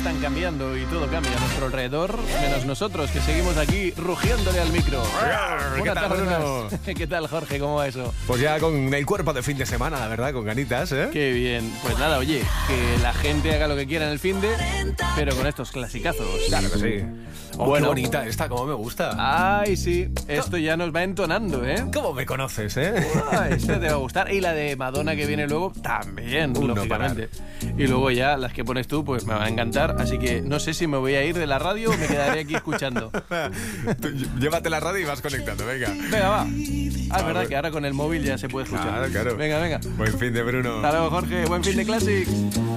están cambiando y todo cambia a nuestro alrededor, menos nosotros que seguimos aquí rugiéndole al micro. ¿Qué tal, Bruno? ¿Qué tal, Jorge? ¿Cómo va eso? Pues ya con el cuerpo de fin de semana, la verdad, con ganitas, ¿eh? Qué bien. Pues nada, oye, que la gente haga lo que quiera en el finde, pero con estos clasicazos. Claro que sí. Oh, Bueno. qué bonita esta, cómo me gusta. Ay, sí, esto ya nos va entonando, ¿eh? ¿Cómo me conoces, eh? Ay, esta te va a gustar. Y la de Madonna que viene luego, también, No lógicamente. Y luego ya las que pones tú, pues me van a encantar. Así que no sé si me voy a ir de la radio o me quedaré aquí escuchando. Llévate la radio y vas conectando, venga. Venga, va. Ah, es verdad que ahora con el móvil ya se puede escuchar. Claro. Venga, venga. Buen fin de Bruno. Hasta luego, Jorge. Buen fin de Classics.